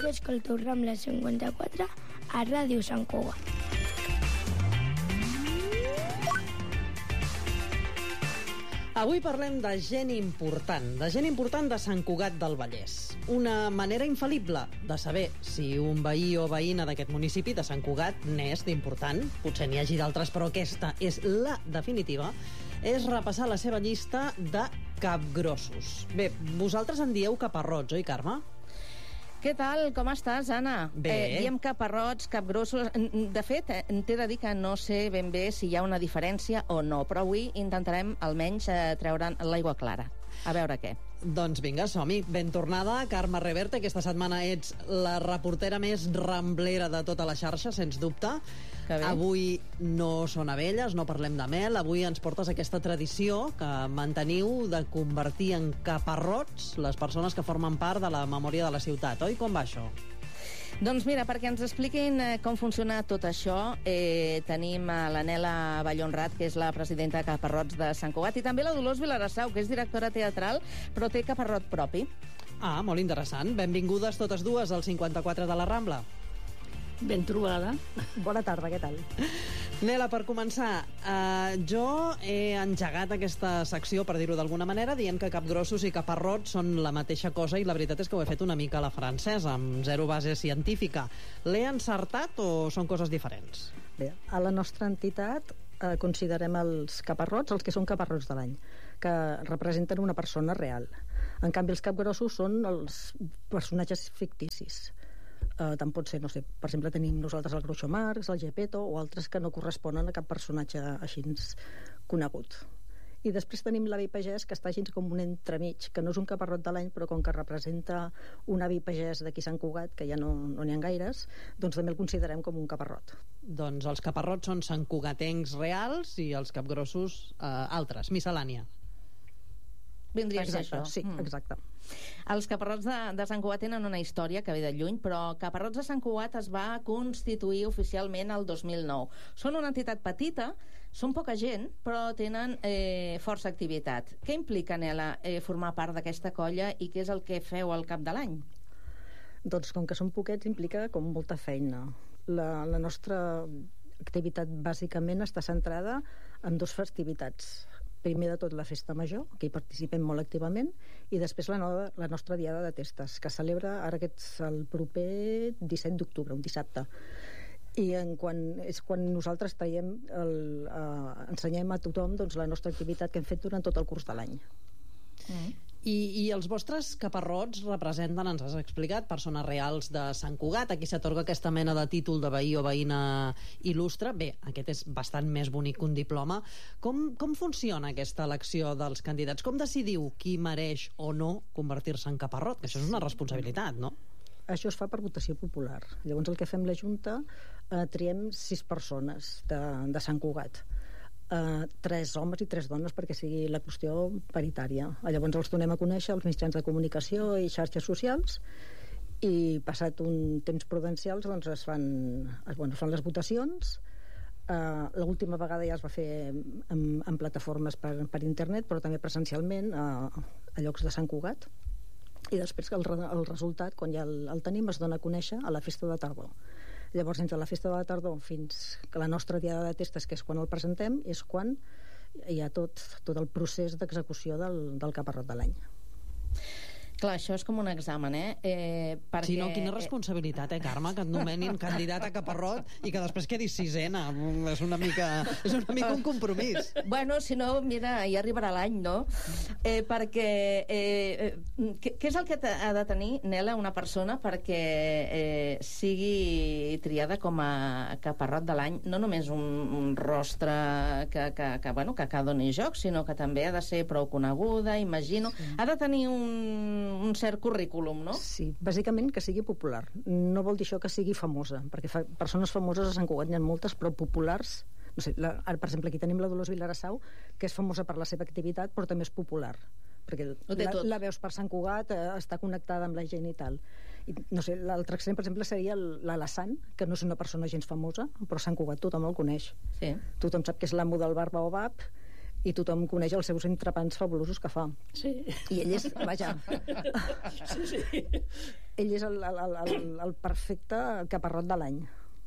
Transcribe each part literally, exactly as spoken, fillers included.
Jo escolto Rambla cinquanta-quatre a Ràdio Sant Cugat. Avui parlem de gent important, de gent important de Sant Cugat del Vallès. Una manera infal·lible de saber si un veí o veïna d'aquest municipi de Sant Cugat n'és d'important, potser n'hi hagi d'altres, però aquesta és la definitiva, és repassar la seva llista de capgrossos. Bé, vosaltres en dieu caparrots, oi, Carme? Què tal? Com estàs, Anna? Bé. Eh, diem caparrots, capgrossos... De fet, eh, t'he de dir que no sé ben bé si hi ha una diferència o no, però avui intentarem almenys eh, treure'n l'aigua clara. A veure què. Doncs vinga, som-hi. Ben tornada, Carme Reverte. Aquesta setmana ets la reportera més ramblera de tota la xarxa, sens dubte. Que bé. Avui no són abelles, no parlem de mel. Avui ens portes aquesta tradició que manteniu de convertir en caparrots les persones que formen part de la memòria de la ciutat, oi? Com va això? Doncs mira, perquè ens expliquin eh, com funciona tot això, eh, tenim a l'Anela Ballonrat, que és la presidenta de Caparrots de Sant Cugat, i també la Dolors Vilarassau, que és directora teatral, però té caparrot propi. Ah, molt interessant. Benvingudes totes dues al cinquanta-quatre de la Rambla. Ben trobada. Bona tarda, què tal? Nela, per començar, eh, jo he engegat aquesta secció, per dir-ho d'alguna manera, dient que capgrossos i caparrots són la mateixa cosa, i la veritat és que ho he fet una mica a la francesa, amb zero base científica. L'he encertat o són coses diferents? Bé, a la nostra entitat eh, considerem els caparrots els que són caparrots de l'any, que representen una persona real. En canvi, els capgrossos són els personatges ficticis. Uh, tant pot ser, no sé, per exemple tenim nosaltres el Groucho Marx, el Gepetto o altres que no corresponen a cap personatge així conegut. I després tenim l'avi pagès, que està així com un entremig, que no és un caparrot de l'any, però com que representa un avi pagès d'aquí Sant Cugat, que ja no n'hi no ha gaires, doncs també el considerem com un caparrot. Doncs els caparrots són santcugatencs reals i els capgrossos eh, altres, miscel·lània. Vindria a ser Exacte, això. sí, exacte. Els caparrots de, de Sant Cugat tenen una història que ve de lluny, però Caparrots de Sant Cugat es va constituir oficialment el dos mil nou. Són una entitat petita, són poca gent, però tenen eh, força activitat. Què implica, Nela, eh, formar part d'aquesta colla i què és el que feu al cap de l'any? Doncs com que són poquets implica com molta feina. La, la nostra activitat bàsicament està centrada en dues festivitats. Primer de tot la festa major, que hi participem molt activament, i després la, nova, la nostra diada de testes, que celebra ara aquest el proper disset d'octubre, un dissabte. I en quan, és quan nosaltres traiem el, eh, ensenyem a tothom doncs, la nostra activitat que hem fet durant tot el curs de l'any. Mm. I, I els vostres caparrots representen, ens has explicat, persones reals de Sant Cugat. Aquí s'atorga aquesta mena de títol de veí o veïna il·lustre. Bé, aquest és bastant més bonic que un diploma. Com, com funciona aquesta elecció dels candidats? Com decidiu qui mereix o no convertir-se en caparrot? Que això és una responsabilitat, no? Això es fa per votació popular. Llavors el que fem la Junta, eh, triem sis persones de, de Sant Cugat. Uh, tres homes i tres dones perquè sigui la qüestió paritària. Llavors els donem a conèixer als mitjans de comunicació i xarxes socials, i passat un temps prudencials doncs es fan, es, bueno, es fan les votacions. Uh, l'última vegada ja es va fer en, en plataformes per, per internet, però també presencialment a, a llocs de Sant Cugat, i després que el, el resultat, quan ja el, el tenim, es dona a conèixer a la festa de tardor. Llavors, entre la festa de la tardor fins que la nostra diada de testes, que és quan el presentem, és quan hi ha tot, tot el procés d'execució del, del caparrot de l'any. Clar, això és com un examen, eh? eh perquè... Si no, quina responsabilitat, eh, Carme, que et nomenin candidat a caparrot i que després quedis sisena. És una mica, és una mica un compromís. Bueno, si no, mira, ja arribarà l'any, no? Eh, perquè eh, què, què és el que ha de tenir, Nela, una persona perquè eh, sigui triada com a caparrot de l'any? No només un, un rostre que, que, que, bueno, que, que doni joc, sinó que també ha de ser prou coneguda, imagino. Sí. Ha de tenir un un cert currículum, no? Sí, bàsicament que sigui popular. No vol dir això que sigui famosa, perquè fa, persones famoses a Sant Cugat n'hi ha moltes, però populars, no sé, la, per exemple, aquí tenim la Dolors Vilarassau, que és famosa per la seva activitat, però també és popular, perquè la, la veus per Sant Cugat, eh, està connectada amb la gent i tal. I, no sé, l'altre extrem, per exemple, seria l'Alassane, que no és una persona gens famosa, però a Sant Cugat tothom el coneix. Sí. Tothom sap que és l'amo del bar Baobab, i tothom coneix els seus entrepans fabulosos que fa. Sí. I ell és, vaja... Sí, sí. ell és el, el, el, el perfecte caparrot de l'any.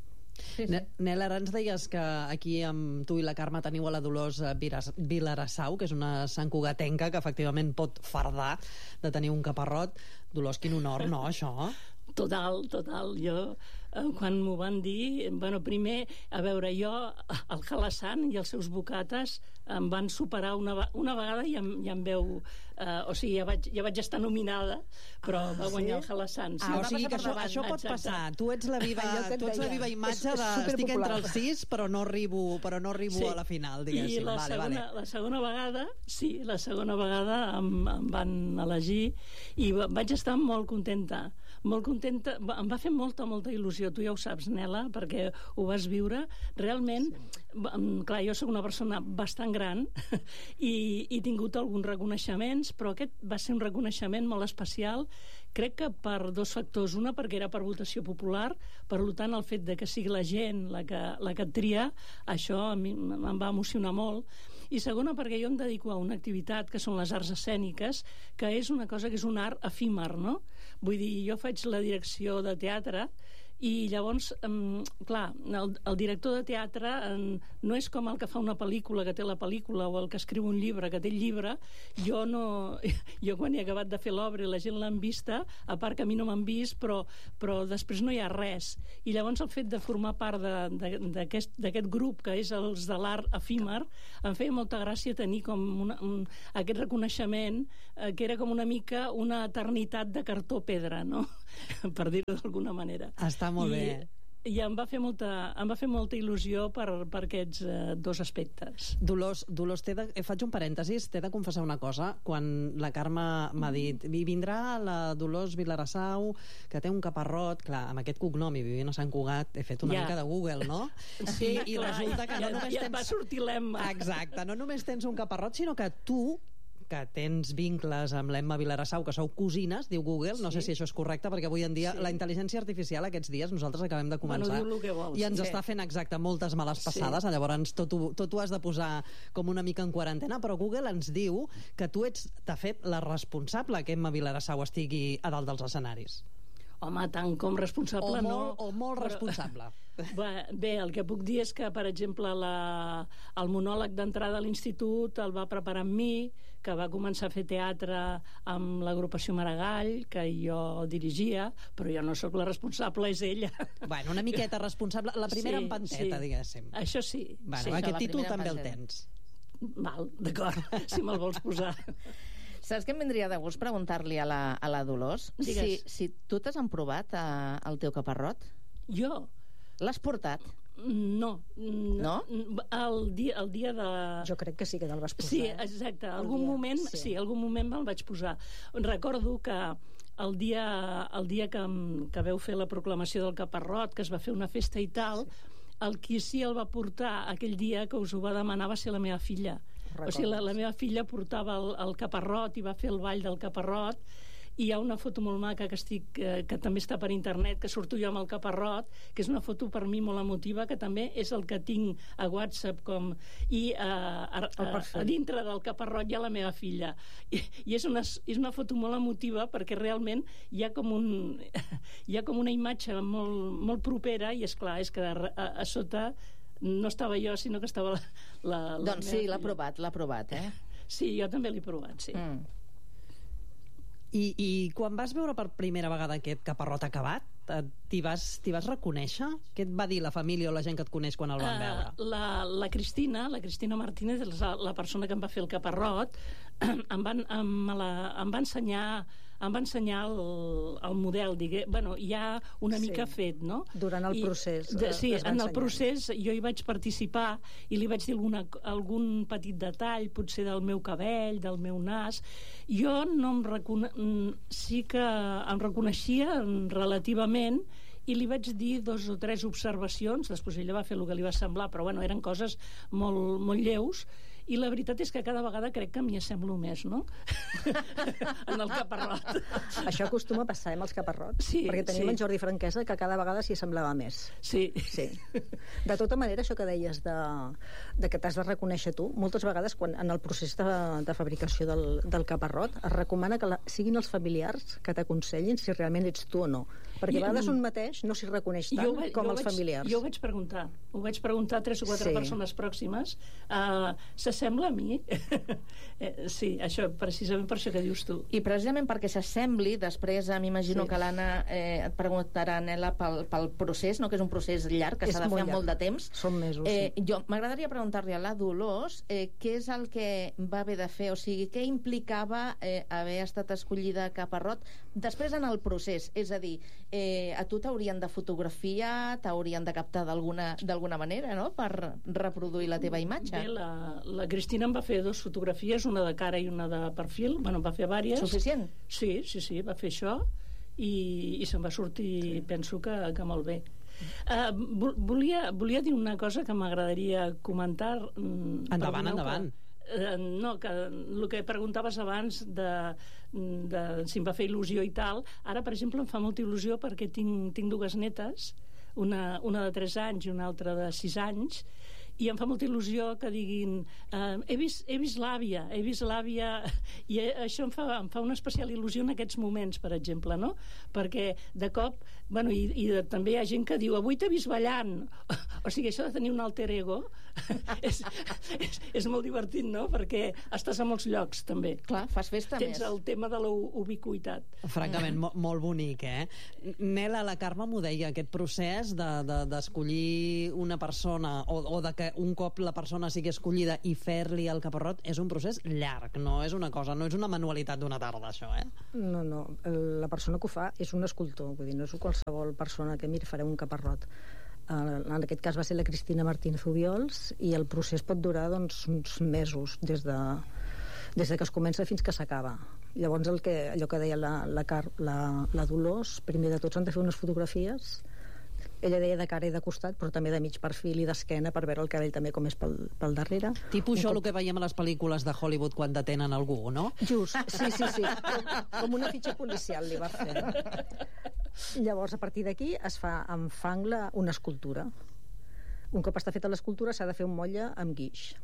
Sí, sí. Nel, ara ens deies que aquí amb tu i la Carme teniu a la Dolors Vilarassau, que és una santcugatenca que efectivament pot fardar de tenir un caparrot. Dolors, quin honor, no, això? Total, total. Jo, eh, quan m'ho van dir, bueno, primer, a veure, jo, el Halasan i els seus bocates em van superar una, una vegada i em, ja em veu... Eh, o sigui, ja vaig, ja vaig estar nominada, però ah, va guanyar sí? el Halasan. Sí. Ah, o sigui que això, això pot Exacte. passar. Tu ets la viva, tu ets la viva imatge de estic entre els sis, però no arribo, però no arribo sí. a la final, diguéssim. I la, vale, segona, vale. la segona vegada, sí, la segona vegada em, em van elegir i vaig estar molt contenta. Molt contenta. Em va fer molta, molta il·lusió. Tu ja ho saps, Nela, perquè ho vas viure. Realment, sí. clar, jo sóc una persona bastant gran i, i he tingut alguns reconeixements, però aquest va ser un reconeixement molt especial, crec que per dos factors. Una, perquè era per votació popular, per tant, el fet de que sigui la gent la que, la que et tria, això a mi em va emocionar molt. I segona, perquè jo em dedico a una activitat que són les arts escèniques, que és una cosa que és un art efímer, no? Vull dir, jo faig la direcció de teatre i llavors, um, clar, el, el director de teatre um, no és com el que fa una pel·lícula, que té la pel·lícula, o el que escriu un llibre, que té el llibre. Jo no... Jo quan he acabat de fer l'obra i la gent l'han vista, a part que a mi no m'han vist, però, però després no hi ha res. I llavors el fet de formar part d'aquest grup, que és els de l'art efímer, em feia molta gràcia tenir com una, un, aquest reconeixement, eh, que era com una mica una eternitat de cartó pedra, no? Per dir-ho d'alguna manera. Està molt I, bé. I em va fer molta, em va fer molta il·lusió per, per aquests eh, dos aspectes. Dolors, Dolors de, eh, faig un parèntesis, t'he de confessar una cosa. Quan la Carme m'ha dit i vindrà la Dolors Vilarassau, que té un caparrot, clar, amb aquest cognom i vivint a Sant Cugat, he fet una ja. mica de Google, no? Sí, I, i clar, resulta que ja, no només ja tens... va sortir l'Emma. Exacte, no només tens un caparrot, sinó que tu, que tens vincles amb l'Emma Vilarassau, que sou cosines, diu Google, no sí. sé si això és correcte, perquè avui en dia sí. la intel·ligència artificial aquests dies, nosaltres acabem de començar, bueno, diu el que vols, i ens sí. està fent exacte moltes males passades, sí. llavors tot ho, tot ho has de posar com una mica en quarantena, però Google ens diu que tu ets, de fet, la responsable que Emma Vilarassau estigui a dalt dels escenaris. Home, tant com responsable o molt, no. O molt però... responsable. Bé, el que puc dir és que, per exemple, la, el monòleg d'entrada a l'institut el va preparar amb mi, que va començar a fer teatre amb l'agrupació Maragall, que jo dirigia, però jo no sóc la responsable, és ella. Bueno, una miqueta responsable. La primera sí, empanteta, sí. diguéssim. Això sí. Bueno, sí. aquest títol també el tens. Val, d'acord, si me'l vols posar. Saps què em vindria de gust preguntar-li a, la, a la Dolors? Si, si tu t'has emprovat a, al teu caparrot? Jo? L'has portat? No. No? El dia, el dia de... Jo crec que sí que te'l vas posar. Sí, exacte. Algun moment, sí. sí, algun moment me'l vaig posar. Recordo que el dia, el dia que, que veu fer la proclamació del caparrot, que es va fer una festa i tal, el qui sí el va portar aquell dia que us ho va demanar va ser la meva filla. Recordo. O sigui, la, la meva filla portava el, el caparrot i va fer el ball del caparrot, i hi ha una foto molt maca que, estic, que, que també està per internet, que surto jo amb el caparrot, que és una foto per mi molt emotiva, que també és el que tinc a WhatsApp com... i a, a, a, a dintre del caparrot hi ha la meva filla, i, i és, una, és una foto molt emotiva perquè realment hi ha com un hi ha com una imatge molt, molt propera, i és clar, és que a, a, a sota no estava jo, sinó que estava la, la, la doncs sí, l'ha provat, l'ha provat, eh? Sí, jo també l'he provat, sí. Mm. I, I quan vas veure per primera vegada aquest caparrot acabat, t'hi vas, t'hi vas reconèixer? Què et va dir la família o la gent que et coneix quan el van veure? Uh, la, la Cristina, la Cristina Martínez, la, la persona que em va fer el caparrot, em, van, em, la, em va ensenyar em va ensenyar el, el model, digue, bueno, ja una sí. mica fet, no? Durant el I, procés. De, sí, en el procés jo hi vaig participar i li vaig dir alguna, algun petit detall, potser del meu cabell, del meu nas. Jo no em recone... sí que em reconeixia relativament, i li vaig dir dos o tres observacions, després ella va fer el que li va semblar, però bueno, eren coses molt, molt lleus, i la veritat és que cada vegada crec que m'hi assemblo més, no? En el caparrot. Això acostuma a passar, eh, amb els caparrots, sí, perquè tenim sí. en Jordi Franquesa, que cada vegada s'hi assemblava més. Sí. Sí. De tota manera, això que deies de, de que t'has de reconèixer tu, moltes vegades quan en el procés de, de fabricació del, del caparrot es recomana que la, siguin els familiars que t'aconsellin si realment ets tu o no, perquè a vegades un mateix no s'hi reconeix tant vaig, com els vaig, familiars. Jo ho vaig preguntar, ho vaig preguntar a tres o quatre Sí. persones pròximes. Uh, S'assembla a mi? eh, sí, això, precisament per això que dius tu. I precisament perquè s'assembli, després m'imagino Sí. que l'Anna eh, et preguntarà, Nela, pel, pel procés, no? Que és un procés llarg, que És s'ha de fer molt en llarg. molt de temps. Són mesos, eh, sí. Jo m'agradaria preguntar-li a la Dolors eh, què és el que va haver de fer, o sigui, què implicava eh, haver estat escollida a Caparrot després en el procés, és a dir, eh, a tu t'haurien de fotografiar, t'haurien de captar d'alguna d'alguna manera, no?, per reproduir la teva imatge. Bé, la, la Cristina em va fer dues fotografies, una de cara i una de perfil, bueno, em va fer vàries. Suficient? Sí, sí, sí, va fer això i, i se'n va sortir, penso que, que molt bé. Uh, volia, volia dir una cosa que m'agradaria comentar. Endavant, endavant. Que, uh, no, que el que preguntaves abans de, de si em va fer il·lusió i tal, ara, per exemple, em fa molta il·lusió perquè tinc, tinc dues netes, una, una de tres anys i una altra de sis anys, i em fa molta il·lusió que diguin eh, he vist, he vist l'àvia, he vist l'àvia, i això em fa, em fa una especial il·lusió en aquests moments, per exemple, no? Perquè de cop, bueno, i, i de, també hi ha gent que diu avui t'he vist ballant, o sigui, això de tenir un alter ego és, és, és molt divertit, no? Perquè estàs a molts llocs, també. Clar, fas festa Tens més. el tema de la ubiquitat. Francament, mo molt bonic, eh? Nela, la Carme m'ho deia, aquest procés d'escollir de, de, una persona o, o de que un cop la persona sigui escollida i fer-li el caparrot és un procés llarg, no és una cosa, no és una manualitat d'una tarda, això, eh? No, no, la persona que ho fa és un escultor, vull dir, no és qualsevol persona que miri farà un caparrot. En aquest cas va ser la Cristina Martínez Ubiols i el procés pot durar doncs, uns mesos des de, des de que es comença fins que s'acaba. Llavors el que, allò que deia la, la, la, la Dolors, primer de tot s'han de fer unes fotografies. Ella deia de cara i de costat, però també de mig perfil i d'esquena per veure el cabell també com és pel, pel darrere. Tipus això, el que veiem a les pel·lícules de Hollywood quan detenen algú, no? Just, sí, sí, sí. Com, com una fitxa policial li va fer. Llavors, a partir d'aquí es fa amb fang la, una escultura. Un cop està feta l'escultura s'ha de fer un motlle amb guix.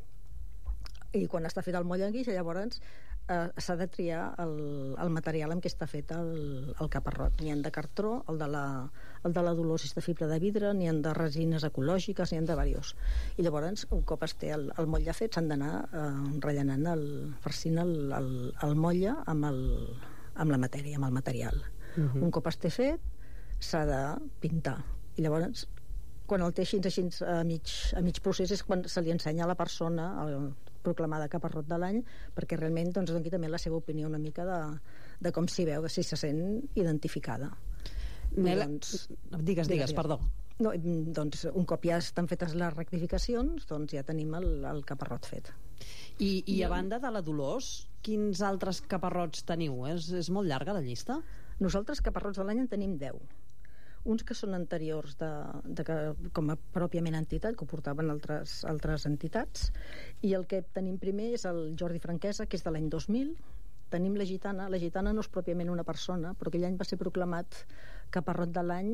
I quan està fet el motlle amb guix, llavors eh, s'ha de triar el, el material amb què està fet el, el caparrot. N'hi ha de cartró, el de la, el de la Dolors és de fibra de vidre, n'hi ha de resines ecològiques, n'hi ha de diversos. I llavors, un cop es té el, el motlle fet, s'han d'anar eh, rellenant, el, farcint el, el, el motlle amb, el, amb la matèria, amb el material. Uh -huh. Un cop es té fet, s'ha de pintar. I llavors, quan el té així, així a, mig, a mig procés és quan se li ensenya a la persona el proclamada caparrot de l'any, perquè realment doncs, doni també la seva opinió una mica de, de com s'hi veu, de si se sent identificada. Nela, doncs, digues, digues, digues, perdó. No, doncs un cop ja estan fetes les rectificacions, doncs ja tenim el, el caparrot fet. I, i a banda de la Dolors, quins altres caparrots teniu? És, és molt llarga la llista? Nosaltres caparrots de l'any en tenim deu. Uns que són anteriors de, de que, com a pròpiament entitat, que ho portaven altres, altres entitats, i el que tenim primer és el Jordi Franquesa, que és de l'any dos mil. Tenim la Gitana. La Gitana no és pròpiament una persona, però aquell any va ser proclamat caparrot de l'any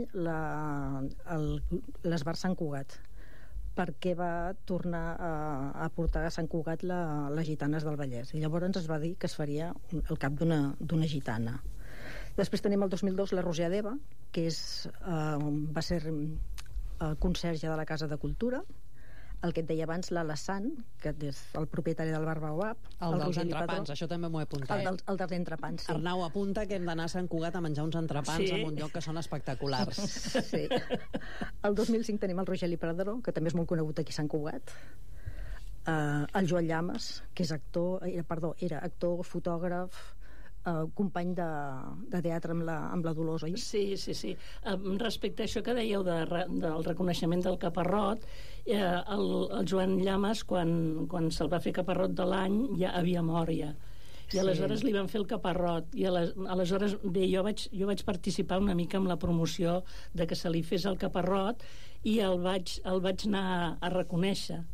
l'Esbar Sant Cugat, perquè va tornar a, a portar a Sant Cugat la, les gitanes del Vallès. I llavors es va dir que es faria un, el cap d'una gitana. Després tenim el dos mil dos la Roser Deva, que és, eh, va ser eh, conserge de la Casa de Cultura. El que et deia abans, l'Alassane, que és el propietari del Bar Baobab. El, el dels entrepans, això també m'ho he apuntat. El, del, el dels entrepans, sí. Arnau apunta que hem d'anar a Sant Cugat a menjar uns entrepans sí. en un lloc que són espectaculars. Sí. El dos mil cinc tenim el Rogeli Pradró, que també és molt conegut aquí a Sant Cugat. Uh, el Joan Llamas, que és actor, era, perdó, era actor, fotògraf, Uh, company de, de teatre amb la, amb la Dolors, oi? Sí, sí, sí. Um, respecte a això que dèieu de, del reconeixement del caparrot, eh, el, el Joan Llamas, quan, quan se'l va fer caparrot de l'any, ja havia mort ja. I aleshores sí. li van fer el caparrot. I aleshores, bé, jo vaig, jo vaig participar una mica en la promoció de que se li fes el caparrot i el vaig, el vaig anar a reconèixer.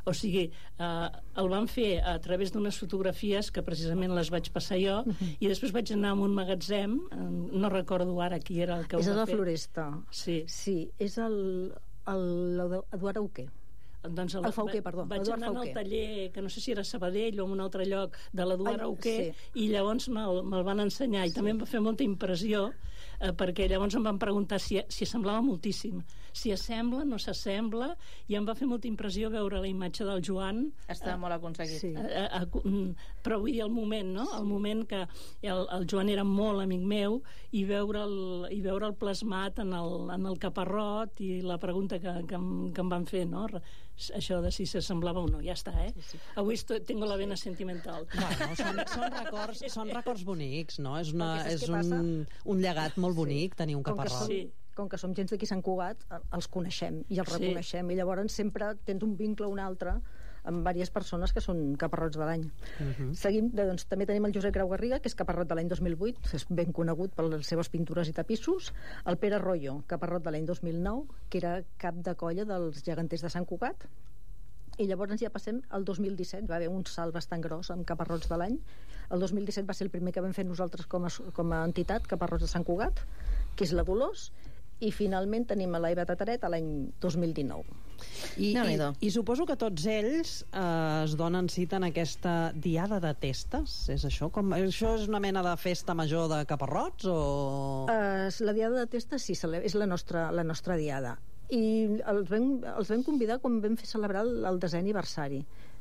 O sigui, eh, el van fer a través d'unes fotografies que precisament les vaig passar jo, uh-huh. i després vaig anar a un magatzem, eh, no recordo ara qui era el que ho és va la fer. Floresta. Sí. Sí, és el, el, Eduard Auquer. Doncs el, el Fauquer, perdó. Vaig Eduard anar Fauquer. al taller, que no sé si era Sabadell o en un altre lloc, de l'Eduard Auquer, sí. i llavors me'l me van ensenyar, i sí. també em va fer molta impressió, eh, perquè llavors em van preguntar si, si assemblava moltíssim. Si assembla, no s'assembla, i em va fer molta impressió veure la imatge del Joan. Està eh, molt aconseguit. Sí. Eh, eh, eh, però vull dir, el moment, no? Sí. El moment que el, el Joan era molt amic meu, i veure'l i veure'l plasmat en el, en el caparrot, i la pregunta que, que, em, que em van fer, no? Això de si s'assemblava o no, ja està, eh? Sí, sí. Avui estoy, tengo la vena sentimental. Bueno, són, són, records, són records bonics, no? És, una, és un, passa? un llegat molt bonic, sí. tenir un caparrot. Com que, som, com que som gens d'aquí Sant Cugat, els coneixem i els Sí. reconeixem, i llavors sempre tens un vincle o un altre amb diverses persones que són caparrots de l'any. Uh-huh. Seguim, doncs, també tenim el Josep Grau Garriga, que és caparrot de l'any dos mil vuit, és ben conegut per les seves pintures i tapissos. El Pere Royo, caparrot de l'any dos mil nou, que era cap de colla dels geganters de Sant Cugat. I llavors ja passem al dos mil disset, va haver un salt bastant gros amb caparrots de l'any. El dos mil disset va ser el primer que vam fer nosaltres com a, com a entitat, caparrots de Sant Cugat, que és la Dolors, i finalment tenim a l'Eva Tataret a l'any dos mil dinou. I, i, I suposo que tots ells eh, es donen cita en aquesta diada de testes, és això? Com, això és una mena de festa major de caparrots? O... Uh, la diada de testes sí, és la nostra, la nostra diada. I els vam, els vam convidar quan vam fer celebrar el, el desè aniversari.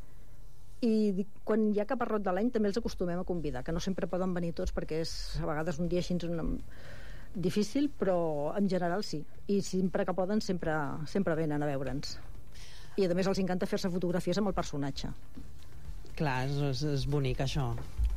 I quan hi ha caparrot de l'any també els acostumem a convidar, que no sempre poden venir tots perquè és a vegades un dia així una... difícil, però en general sí, i sempre que poden sempre, sempre venen a veure'ns, i a més els encanta fer-se fotografies amb el personatge. Clar, és, és bonic això.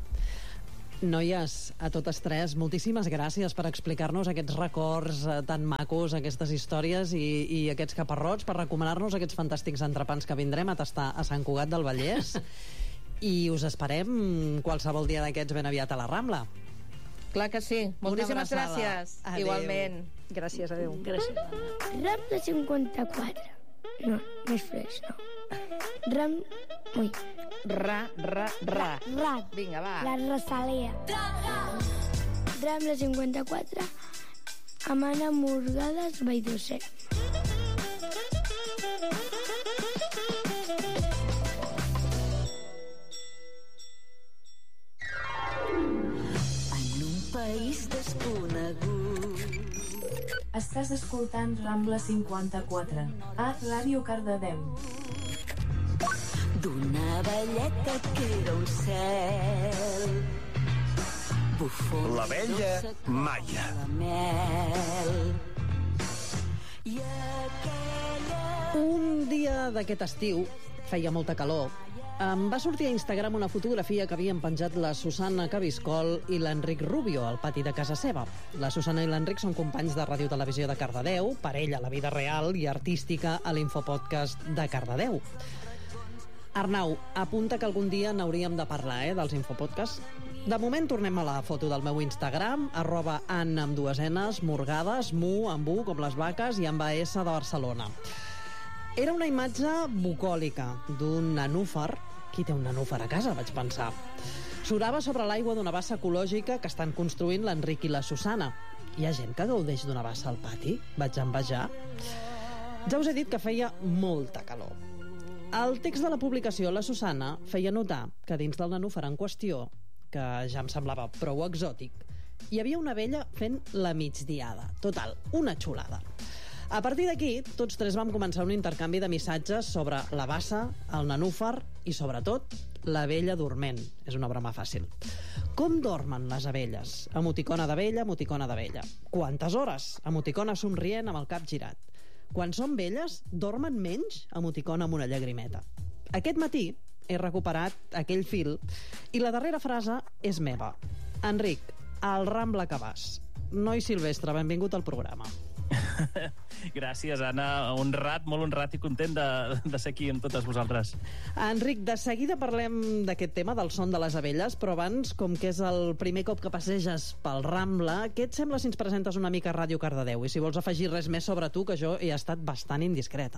Noies, a totes tres, moltíssimes gràcies per explicar-nos aquests records eh, tan macos, aquestes històries i, i aquests caparrots, per recomanar-nos aquests fantàstics entrepans que vindrem a tastar a Sant Cugat del Vallès. I us esperem qualsevol dia d'aquests ben aviat a la Rambla. Clar que sí. Moltíssimes gràcies. Adéu. Igualment. Gràcies, adéu. Gràcies. Rambla cinquanta-quatre. No, més fresc, no. Ram... Ui. Ra, ra, ra. Ra. Vinga, va. La Rosalia. Rambla cinquanta-quatre. Amb Anna Morgades Valldoser. País desconegut. Estàs escoltant Rambla cinquanta-quatre, a Ràdio Cardedeu. D'una velleta que era un cel. Bufons la vella Maia. I aquella... Un dia d'aquest estiu, feia molta calor, em va sortir a Instagram una fotografia que havien penjat la Susana Cabiscol i l'Enric Rubio al pati de casa seva. La Susana i l'Enric són companys de Ràdio Televisió de Cardedeu, parella a la vida real i artística a l'Infopodcast de Cardedeu. Arnau, apunta que algun dia n'hauríem de parlar, eh, dels Infopodcasts. De moment tornem a la foto del meu Instagram, arroba an amb dues enes, morgades, mu amb u com les vaques i amb a essa de Barcelona. Era una imatge bucòlica d'un nenúfar. Qui té un nenúfar a casa, vaig pensar. Surava sobre l'aigua d'una bassa ecològica que estan construint l'Enric i la Susana. Hi ha gent que gaudeix d'una bassa al pati? Vaig envejar. Ja us he dit que feia molta calor. Al text de la publicació, la Susana feia notar que dins del nenúfar en qüestió, que ja em semblava prou exòtic, hi havia una vella fent la migdiada. Total, una xulada. A partir d'aquí, tots tres vam començar un intercanvi de missatges sobre la bassa, el nenúfar i, sobretot, la vella dorment. És una broma fàcil. Com dormen les abelles? Emoticona d'abella, emoticona d'abella. Quantes hores? Emoticona somrient amb el cap girat. Quan són velles, dormen menys? Emoticona amb una llagrimeta. Aquest matí he recuperat aquell fil i la darrera frase és meva. Enric, al Rambla que vas. Noi Silvestre, benvingut al programa. Gràcies, Anna. Honrat, molt honrat i content de, de ser aquí amb totes vosaltres. Enric, de seguida parlem d'aquest tema, del son de les abelles, però abans, com que és el primer cop que passeges pel Rambla, què et sembla si ens presentes una mica a Ràdio Cardedeu? I si vols afegir res més sobre tu, que jo he estat bastant indiscreta.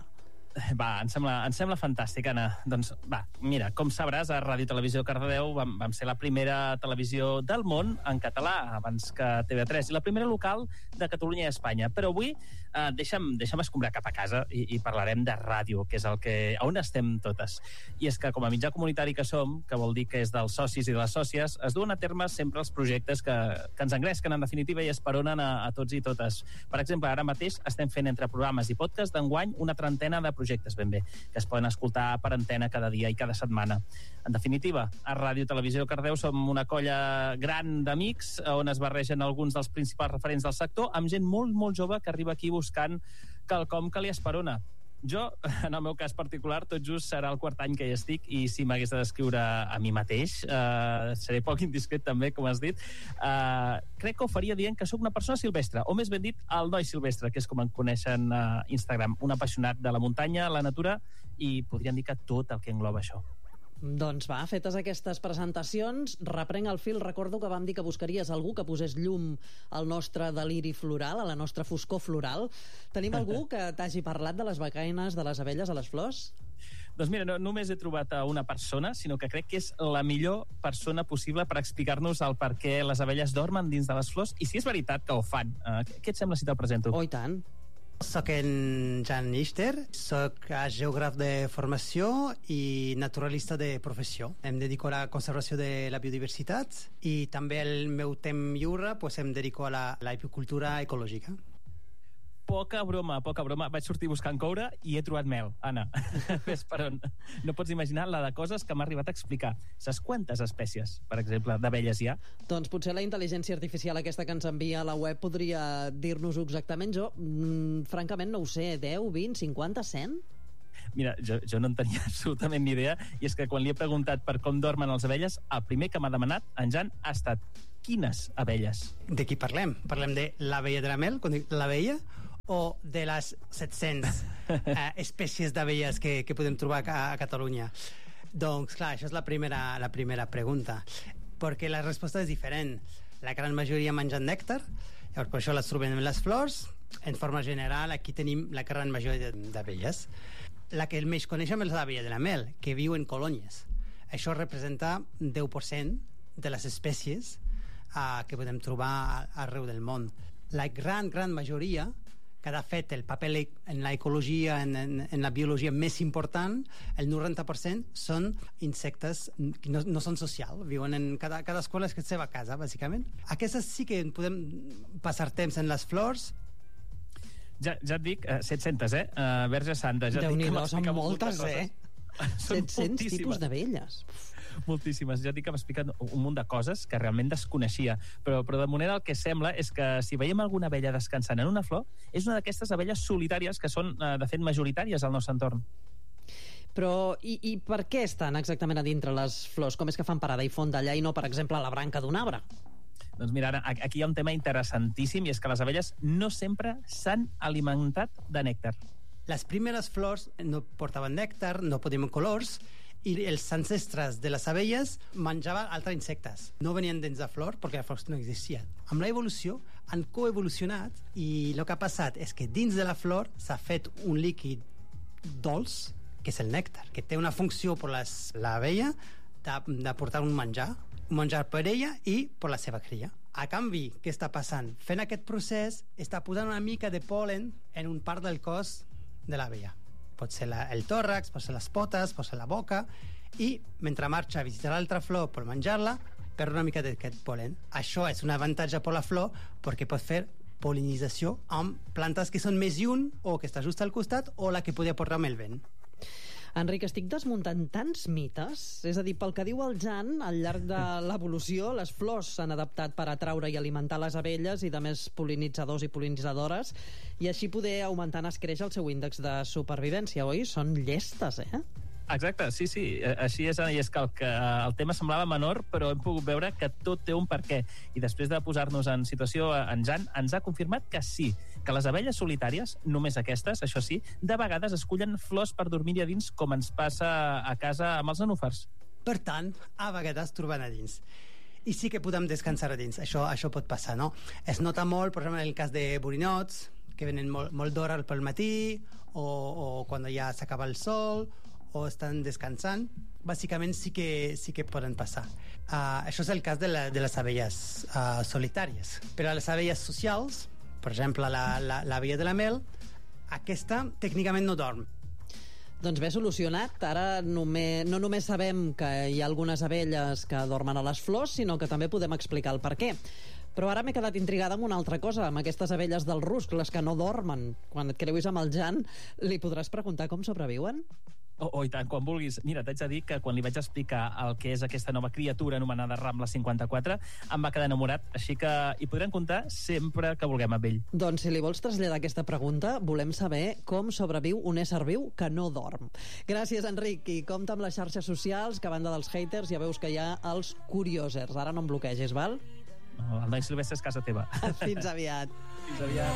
Va, em sembla, em sembla fantàstic, Anna. Doncs, va, mira, com sabràs, a Ràdio Televisió Cardedeu vam, vam ser la primera televisió del món en català, abans que T V tres, i la primera local de Catalunya i Espanya. Però avui eh, deixa'm, deixa'm escombrar cap a casa i, i parlarem de ràdio, que és el que, on estem totes. I és que, com a mitjà comunitari que som, que vol dir que és dels socis i de les sòcies, es duen a terme sempre els projectes que, que ens engresquen, en definitiva, i esperonen a, a tots i totes. Per exemple, ara mateix estem fent entre programes i podcast d'enguany una trentena de projectes ben bé, que es poden escoltar per antena cada dia i cada setmana. En definitiva, a Ràdio Televisió Cardedeu som una colla gran d'amics on es barregen alguns dels principals referents del sector amb gent molt, molt jove que arriba aquí buscant quelcom que li esperona. Jo, en el meu cas particular, tot just serà el quart any que hi estic i si m'hagués de descriure a mi mateix, eh, seré poc indiscret també, com has dit, eh, crec que ho faria dient que sóc una persona silvestre, o més ben dit, el noi silvestre, que és com em coneixen a Instagram, un apassionat de la muntanya, la natura, i podríem dir que tot el que engloba això. Doncs va, fetes aquestes presentacions, reprenc el fil. Recordo que vam dir que buscaries algú que posés llum al nostre deliri floral, a la nostra foscor floral. Tenim algú que t'hagi parlat de les becaines de les abelles a les flors? Doncs mira, no només he trobat a una persona, sinó que crec que és la millor persona possible per explicar-nos el per què les abelles dormen dins de les flors i si és veritat que ho fan. Uh, què et sembla si te'l presento? Oh, i tant. Soc en Jan Ichter, soc geògraf de formació i naturalista de professió. Em dedico a la conservació de la biodiversitat i també el meu temps lliure pues, em dedico a la, la apicultura ecològica. Poca broma, poca broma. Vaig sortir buscant coure i he trobat mel, Anna. Ves per on. No pots imaginar la de coses que m'ha arribat a explicar. Saps quantes espècies, per exemple, d'abelles hi ha? Doncs potser la intel·ligència artificial aquesta que ens envia a la web podria dir-nos-ho exactament. Jo, mm, francament, no ho sé. deu, vint, cinquanta, cent? Mira, jo, jo no en tenia absolutament ni idea, i és que quan li he preguntat per com dormen les abelles, el primer que m'ha demanat, en Jan, ha estat quines abelles? De qui parlem? Parlem de l'abella de la mel, quan dic l'abella, o de les set-cents eh, espècies d'abelles que, que podem trobar a, a Catalunya? Doncs, clar, això és la primera, la primera pregunta, perquè la resposta és diferent. La gran majoria mengen nèctar, llavors per això les trobem en les flors. En forma general, aquí tenim la gran majoria d'abelles. La que més coneixem és l'abella de la mel, que viu en colònies. Això representa deu per cent de les espècies eh, que podem trobar arreu del món. La gran, gran majoria, que de fet el paper en l'ecologia, en, en, en la biologia més important, el noranta per cent són insectes que no, no són socials, viuen en cada, cadascú a la seva casa, bàsicament. Aquestes sí que podem passar temps en les flors. Ja, ja et dic, eh, set-centes, eh? Uh, Verge Santa. Ja Déu-n'hi-do, són moltes, eh? set-cents tipus d'abelles. Moltíssimes. Ja dic que m'ha explicat un munt de coses que realment desconeixia, però, però de moment el que sembla és que si veiem alguna abella descansant en una flor, és una d'aquestes abelles solitàries que són, de fet, majoritàries al nostre entorn. Però, i, i per què estan exactament a dintre les flors? Com és que fan parada i font d'allà i no, per exemple, a la branca d'un arbre? Doncs mira, ara, aquí hi ha un tema interessantíssim i és que les abelles no sempre s'han alimentat de nèctar. Les primeres flors no portaven nèctar, no podien colors, i els ancestres de les abelles menjaven altres insectes. No venien dins de flor perquè la flor no existia. Amb l'evolució han coevolucionat i el que ha passat és que dins de la flor s'ha fet un líquid dolç, que és el nèctar, que té una funció per l'abella de, de portar un menjar, un menjar per ella i per la seva cria. A canvi, què està passant? Fent aquest procés, està posant una mica de pol·len en un part del cos de l'abella. Pot ser la, el tòrax, pot ser les potes, pot ser la boca, i mentre marxa a visitar l'altra flor per menjar-la, perd una mica d'aquest pol·len. Això és un avantatge per la flor perquè pot fer pol·linització amb plantes que són més lluny o que està just al costat o la que podia portar amb el vent. Enric, estic desmuntant tants mites, és a dir, pel que diu el Jan, al llarg de l'evolució les flors s'han adaptat per atraure i alimentar les abelles i de més pol·linitzadors i pol·linitzadores i així poder augmentar en escreix el seu índex de supervivència, oi? Són llestes, eh? Exacte, sí, sí, així és, i és que el, que el tema semblava menor, però hem pogut veure que tot té un per què. I després de posar-nos en situació, en Jan ens ha confirmat que sí, que les abelles solitàries, només aquestes, això sí, de vegades escullen flors per dormir a dins, com ens passa a casa amb els nenúfars. Per tant, a vegades troben a dins. I sí que podem descansar a dins, això, això pot passar, no? Es nota molt, per exemple, en el cas de borinots, que venen molt, molt d'hora pel matí o, o quan ja s'acaba el sol o estan descansant. Bàsicament sí que, sí que poden passar. Uh, això és el cas de, la, de les abelles uh, solitàries. Però a les abelles socials, per exemple, la, la, la abella de la mel, aquesta tècnicament no dorm. Doncs bé solucionat. Ara només, no només sabem que hi ha algunes abelles que dormen a les flors, sinó que també podem explicar el per què. Però ara m'he quedat intrigada amb una altra cosa, amb aquestes abelles del rusc, les que no dormen. Quan et creuis amb el Jan, li podràs preguntar com sobreviuen? Oh, oh, i tant, quan vulguis. Mira, t'haig de dir que quan li vaig explicar el que és aquesta nova criatura anomenada Rambla cinquanta-quatre, em va quedar enamorat, així que hi podrem comptar sempre que vulguem amb ell. Doncs si li vols traslladar aquesta pregunta, volem saber com sobreviu un ésser viu que no dorm. Gràcies, Enric, i compta amb les xarxes socials, que a banda dels haters ja veus que hi ha els curiosers. Ara no em bloquegis, val? No, el Noi Silvestre és casa teva. Fins aviat. Fins aviat.